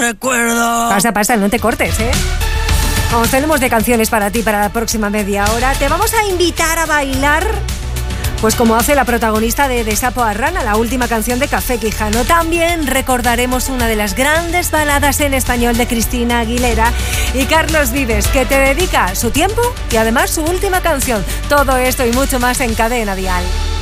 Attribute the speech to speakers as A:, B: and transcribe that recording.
A: recuerdo.
B: Pasa, no te cortes, ¿eh? Vamos, tenemos de canciones para ti para la próxima media hora. Te vamos a invitar a bailar, pues como hace la protagonista de Sapo a Rana, la última canción de Café Quijano. También recordaremos una de las grandes baladas en español de Cristina Aguilera y Carlos Vives, que te dedica su tiempo y además su última canción. Todo esto y mucho más en Cadena Dial.